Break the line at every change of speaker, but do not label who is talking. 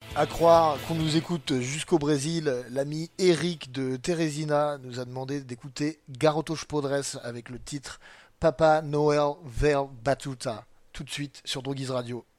À croire qu'on nous écoute jusqu'au Brésil, l'ami Eric de Teresina nous a demandé d'écouter Garotos Podres avec le titre Papa Noel Ver Batuta, tout de suite sur Droguise Radio.